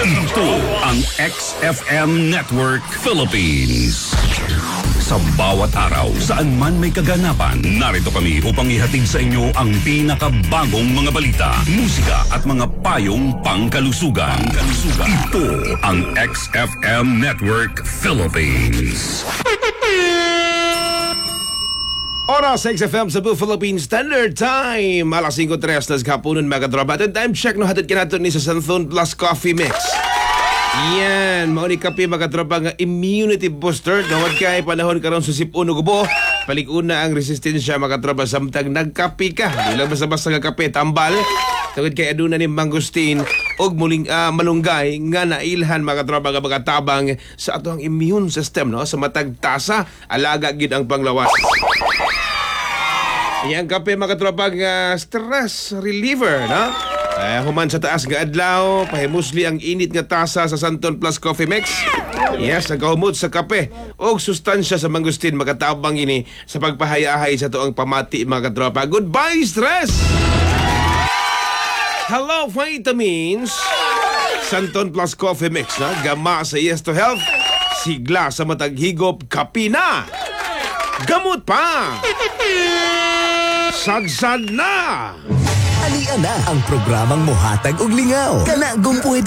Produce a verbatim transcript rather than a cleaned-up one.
Ito ang X F M Network Philippines. Sa bawat araw, saan man may kaganapan, narito kami upang ihatid sa inyo ang pinakabagong mga balita, musika at mga payong pangkalusugan. Pangkalusugan. Ito ang X F M Network Philippines. Oras sa X F M sa Cebu Philippine Standard Time. Alas five tres nas kapunan mga katropa. At time check no hatid ka nato ni sa Santhon Plus Coffee Mix. Yan, mao ni kape mga katropa nga immunity booster. Nawad kay panahon karon sa sipuno gubo. Palig-una ang resistensya mga katropa samtang nagkape ka. Di lang basta-basta nga kape tambal. Tungod kay aduna ni mangustin og muling uh, malunggay nga nailhan mga katropa nga magatabang sa ato ang immune system no sa matag tasa alaga gid ang panglawas. Yang kape mga katropa nga stress reliever no. Uh, human sa taas nga adlaw, pahimusli ang init nga tasa sa Santhon Plus Coffee Mix. Yes, nagahumot sa kape o sustansya sa mangustin makatabang ini sa pagpahayahay sa tuang pamati mga katropa. Goodbye stress! Hello vitamins! Santhon Plus Coffee Mix na gama sa Yes to Health, sigla sa matag higop, kape na! Gamot pa! Sagsad na! Ali na ang programang mohatag og lingaw. Kana gumpuy